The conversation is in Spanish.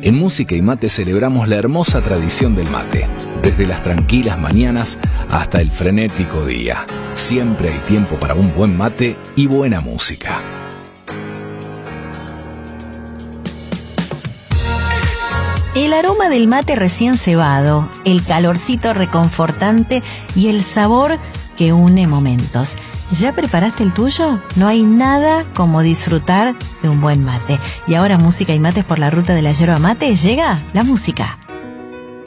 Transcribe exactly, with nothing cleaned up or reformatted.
En Música y Mate celebramos la hermosa tradición del mate. Desde las tranquilas mañanas hasta el frenético día. Siempre hay tiempo para un buen mate y buena música. El aroma del mate recién cebado, el calorcito reconfortante y el sabor que une momentos. ¿Ya preparaste el tuyo? No hay nada como disfrutar de un buen mate. Y ahora Música y Mates por la ruta de la yerba mate, llega la música.